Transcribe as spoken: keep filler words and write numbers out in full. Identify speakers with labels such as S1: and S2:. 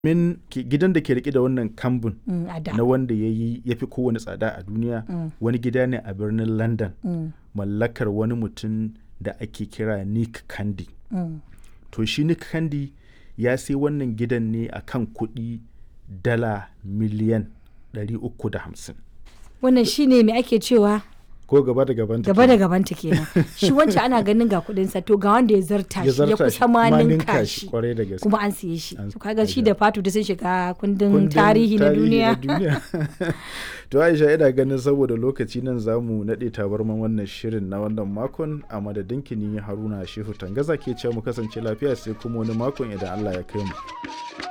S1: Min ke- gidan da ke rike da wannan kambun
S2: Mm, a da.
S1: na wanda ya yi ya fi kowane tsada a duniya
S2: Mm.
S1: wani gida ne a birnin London
S2: Mm,
S1: mallakar wani mutum da ake kira Nick Candy.
S2: mm.
S1: To shi Nick Candy ya sai wannan gidan ne a kan kuɗi dala miliyan ɗari uku da hamsin.
S2: Wannan shi ne mai ake cewa
S1: Ko gaba da gaban
S2: gaba da gabanta kenan. Shi wancan ana ganin ga kuɗinsa to ga wanda ya zarta
S1: Ya
S2: shi ya
S1: zarta
S2: kusa
S1: shi,
S2: ma
S1: ma
S2: ninka
S1: ninka
S2: shi
S1: shi, kwarai da gaske.
S2: kuma an siye shi.
S1: An-
S2: To kaga shi
S1: an-
S2: da Fatu da sun shiga kundin
S1: Kundin
S2: tarihi na duniya.
S1: To Aisha ina ganin saboda lokaci nan za mu naɗe tabarman wannan shirin na wannan makon a madadin ni Haruna Shehu Tangaza ke ce mu kasance lafiya sai kuma wani makon idan Allah ya kai mu.